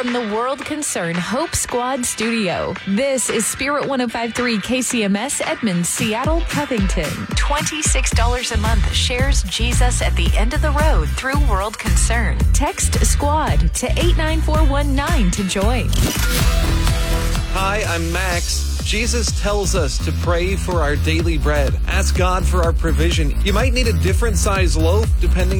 from the World Concern Hope Squad studio. This is Spirit 105.3 KCMS, Edmonds, Seattle, Covington. $26 a month shares Jesus at the end of the road through World Concern. Text SQUAD to 89419 to join. Hi, I'm Max. Jesus tells us to pray for our daily bread. Ask God for our provision. You might need a different size loaf depending